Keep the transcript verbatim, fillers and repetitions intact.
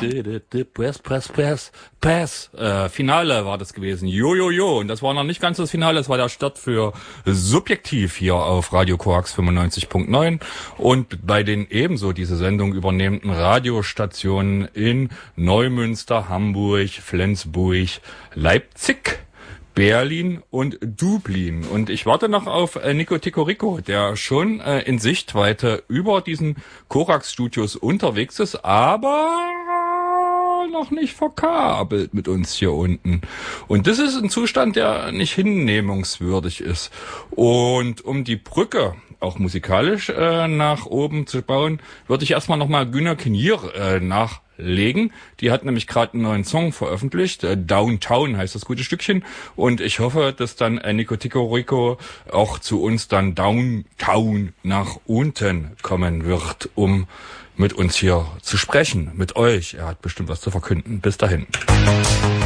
Press, Press, Press, Press. Äh, Finale war das gewesen. Jo, jo, jo. Und das war noch nicht ganz das Finale. Das war der Start für Subjektiv hier auf Radio Koax fünfundneunzig Komma neun. Und bei den ebenso diese Sendung übernehmenden Radiostationen in Neumünster, Hamburg, Flensburg, Leipzig, Berlin und Dublin. Und ich warte noch auf äh, Nico Ticorico, der schon äh, in Sichtweite über diesen Korax-Studios unterwegs ist, aber noch nicht verkabelt mit uns hier unten. Und das ist ein Zustand, der nicht hinnehmungswürdig ist. Und um die Brücke auch musikalisch äh, nach oben zu bauen, würde ich erstmal nochmal Günner Kinir äh, nachlegen. Die hat nämlich gerade einen neuen Song veröffentlicht. Äh, Downtown heißt das gute Stückchen. Und ich hoffe, dass dann äh, Nico Ticorico auch zu uns dann Downtown nach unten kommen wird, um mit uns hier zu sprechen, mit euch. Er hat bestimmt was zu verkünden. Bis dahin.